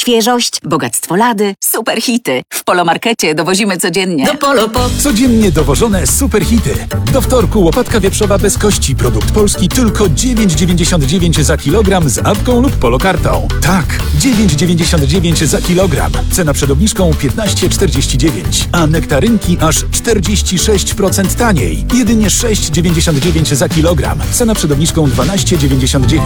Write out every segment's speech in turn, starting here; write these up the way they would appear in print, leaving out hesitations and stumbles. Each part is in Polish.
Świeżość, bogactwo lady, super hity. W Polomarkecie dowozimy codziennie. Do Polo po... Codziennie dowożone super hity. Do wtorku łopatka wieprzowa bez kości. Produkt polski tylko 9,99 za kilogram z apką lub polokartą. Tak, 9,99 za kilogram. Cena przed obniżką 15,49. A nektarynki aż 46% taniej. Jedynie 6,99 za kilogram. Cena przed obniżką 12,99.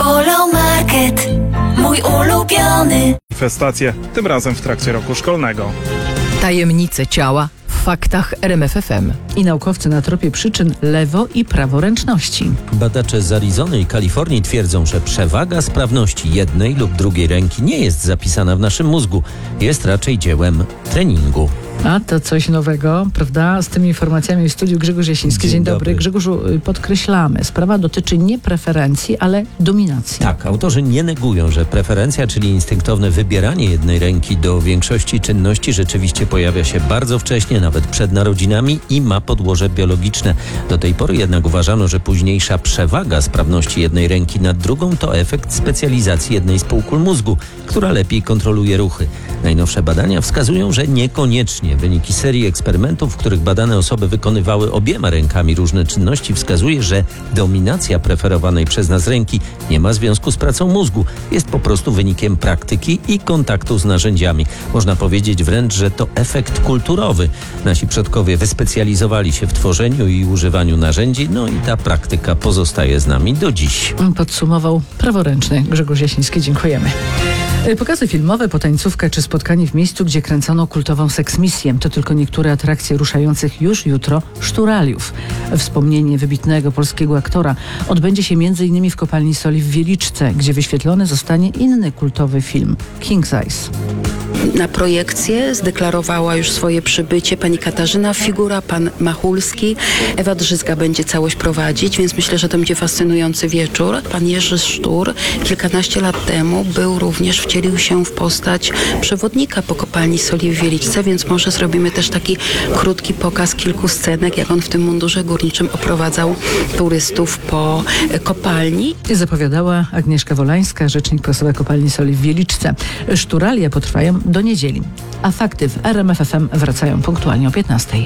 Polomarket, mój ulubiony. Manifestacje, tym razem w trakcie roku szkolnego. Tajemnice ciała w faktach RMF FM. I naukowcy na tropie przyczyn lewo- i praworęczności. Badacze z Arizony i Kalifornii twierdzą, że przewaga sprawności jednej lub drugiej ręki nie jest zapisana w naszym mózgu. Jest raczej dziełem treningu. A to coś nowego, prawda? Z tymi informacjami w studiu Grzegorz Jasiński. Dzień dobry. Grzegorzu, podkreślamy. Sprawa dotyczy nie preferencji, ale dominacji. Tak, autorzy nie negują, że preferencja, czyli instynktowne wybieranie jednej ręki do większości czynności rzeczywiście pojawia się bardzo wcześnie, nawet przed narodzinami i ma podłoże biologiczne. Do tej pory jednak uważano, że późniejsza przewaga sprawności jednej ręki nad drugą to efekt specjalizacji jednej z półkul mózgu, która lepiej kontroluje ruchy. Najnowsze badania wskazują, że niekoniecznie. Wyniki serii eksperymentów, w których badane osoby wykonywały obiema rękami różne czynności, wskazuje, że dominacja preferowanej przez nas ręki nie ma związku z pracą mózgu. Jest po prostu wynikiem praktyki i kontaktu z narzędziami. Można powiedzieć wręcz, że to efekt kulturowy. Nasi przodkowie wyspecjalizowali się w tworzeniu i używaniu narzędzi, no i ta praktyka pozostaje z nami do dziś. Podsumował praworęczny Grzegorz Jasiński. Dziękujemy. Pokazy filmowe, potańcówka czy spotkanie w miejscu, gdzie kręcono kultową seksmisję. To tylko niektóre atrakcje ruszających już jutro szturaliów. Wspomnienie wybitnego polskiego aktora odbędzie się m.in. w Kopalni Soli w Wieliczce, gdzie wyświetlony zostanie inny kultowy film King's Eyes. Na projekcję zdeklarowała już swoje przybycie pani Katarzyna Figura, pan Machulski. Ewa Drzyzga będzie całość prowadzić, więc myślę, że to będzie fascynujący wieczór. Pan Jerzy Sztur kilkanaście lat temu wcielił się w postać przewodnika po Kopalni Soli w Wieliczce, więc może zrobimy też taki krótki pokaz kilku scenek, jak on w tym mundurze górniczym oprowadzał turystów po kopalni. Zapowiadała Agnieszka Wolańska, rzecznik prasowa Kopalni Soli w Wieliczce. Szturalia potrwają do niedzieli, a fakty w RMF FM wracają punktualnie o 15:00.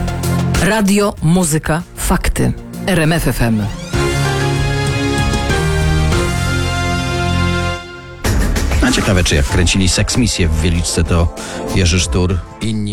Radio, muzyka, fakty. RMF FM. A ciekawe, czy jak kręcili seksmisję w Wieliczce, to Jerzy Sztur, inni